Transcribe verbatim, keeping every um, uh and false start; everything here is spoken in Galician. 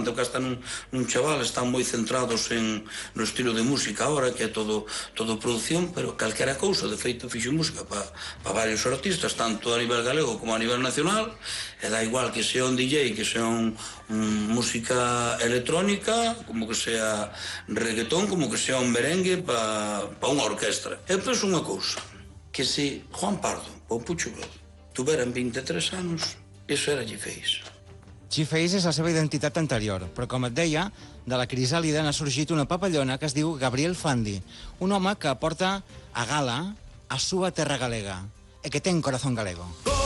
importante, o que hasta nun, nun chaval están moi centrados en no estilo de música ahora, que é todo todo producción, pero calquera cousa, de feito fixo música para pa varios artistas, tanto a nivel galego como a nivel nacional, e dá igual que sea un D J, que sea un, un música electrónica, como que sea reggaetón, como que sea un merengue para pa unha orquestra. Eu penso unha cousa, que se Juan Pardo ou Pucho Bello tuveran vinte e tres anos, iso era G-Face. G-Face és la seva identitat anterior, però com et deia, de la crisàlida n'ha sorgit una papallona que es diu Gabriel Fandi, un home que porta a gala a súa terra galega e que ten corazón galego.